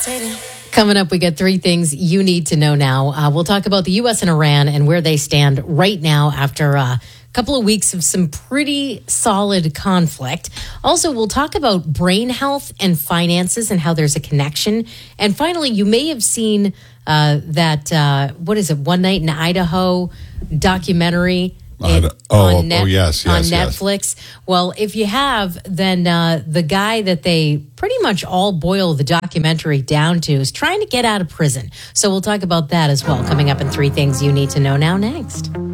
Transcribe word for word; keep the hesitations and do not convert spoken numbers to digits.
Coming up, we got three things you need to know now. Uh, we'll talk about the U S and Iran and where they stand right now after uh, a couple of weeks of some pretty solid conflict. Also, we'll talk about brain health and finances and how there's a connection. And finally, you may have seen uh, that, uh, what is it, One Night in Idaho documentary. It, uh, oh, on Net, oh, yes, yes, on Netflix. Yes. Well, if you have, then uh, the guy that they pretty much all boil the documentary down to is trying to get out of prison. So we'll talk about that as well, coming up in Three Things You Need to Know Now next.